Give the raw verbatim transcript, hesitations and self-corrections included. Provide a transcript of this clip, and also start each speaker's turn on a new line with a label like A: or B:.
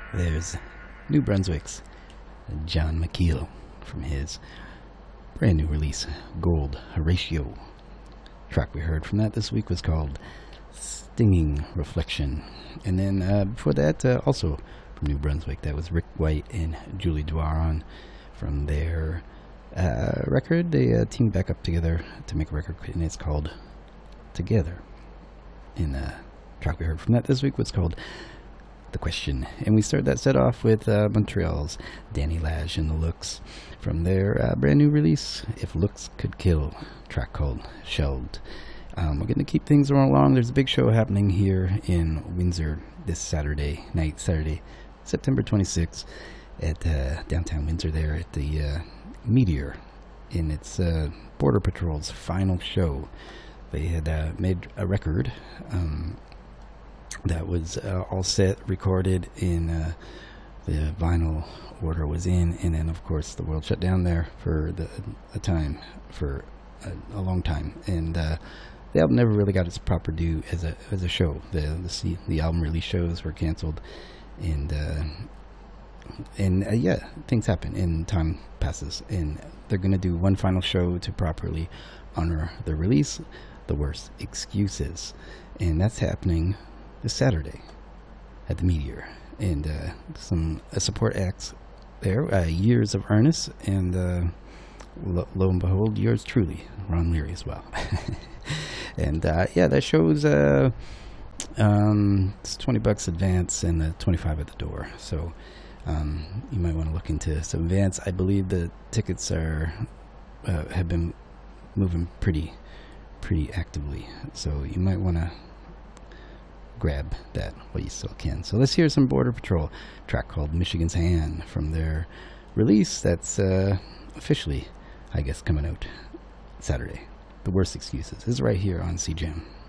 A: There's New Brunswick's John McKeel from his brand new release, Gold Horatio. The track we heard from that this week was called Stinging Reflection. And then uh, before that, uh, also from New Brunswick, that was Rick White and Julie Dwaron from their uh, record. They uh, teamed back up together to make a record, and it's called Together. And the track we heard from that this week was called The Question. And we started that set off with uh, Montreal's Danny Lage and the Looks from their uh, brand new release, If Looks Could Kill, track called Shelved. Um, we're going to keep things rolling along. There's a big show happening here in Windsor this Saturday night, Saturday, September twenty-sixth, at uh, downtown Windsor there at the uh, Meteor. And it's uh, Border Patrol's final show. They had uh, made a record um, that was uh, all set, recorded, in uh, the vinyl order was in, and then of course the world shut down there for the a time, for a, a long time, and uh, the album never really got its proper due as a as a show. The the C, the album release shows were canceled, and uh, and uh, yeah, things happen, and time passes, and they're gonna do one final show to properly honor the release, The Worst Excuses, and that's happening this Saturday at the Meteor, and uh, some uh, support acts there, uh, Years of Ernest, and uh, lo, lo and behold, yours truly, Ron Leary as well. And uh, yeah, that show's uh, um, it's twenty bucks advance and uh, twenty-five at the door. So um, you might want to look into some advance. I believe the tickets are uh, have been moving pretty pretty actively, so you might want to grab that while you still can. So let's hear some Border Patrol, track called Michigan's Hand from their release that's uh, officially, I guess, coming out Saturday. The Worst Excuses is right here on C J A M.